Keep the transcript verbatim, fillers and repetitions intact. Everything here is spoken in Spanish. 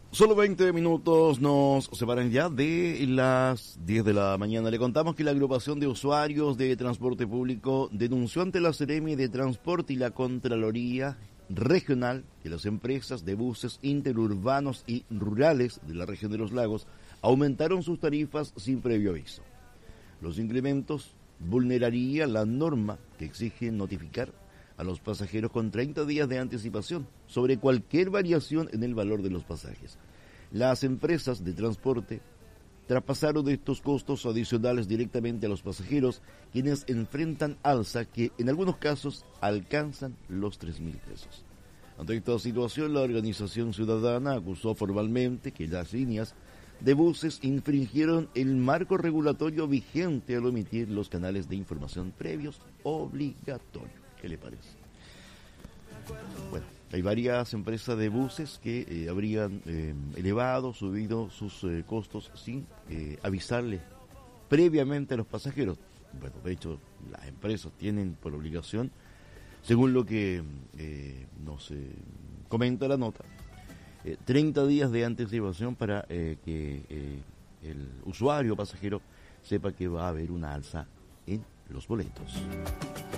Solo veinte minutos nos separan ya de las diez de la mañana. Le contamos que la agrupación de usuarios de transporte público denunció ante la Seremi de Transporte y la Contraloría Regional que las empresas de buses interurbanos y rurales de la región de los lagos aumentaron sus tarifas sin previo aviso. Los incrementos vulnerarían la norma que exige notificar a los pasajeros con treinta días de anticipación sobre cualquier variación en el valor de los pasajes. Las empresas de transporte traspasaron estos costos adicionales directamente a los pasajeros, quienes enfrentan alza que en algunos casos alcanzan los tres mil pesos. Ante esta situación, la organización ciudadana acusó formalmente que las líneas de buses infringieron el marco regulatorio vigente al omitir los canales de información previos obligatorios. ¿Qué le parece? Bueno, hay varias empresas de buses que eh, habrían eh, elevado, subido sus eh, costos sin eh, avisarle previamente a los pasajeros. Bueno, de hecho, las empresas tienen por obligación, según lo que eh, nos eh, comenta la nota, eh, treinta días de anticipación para eh, que eh, el usuario pasajero sepa que va a haber una alza en los boletos.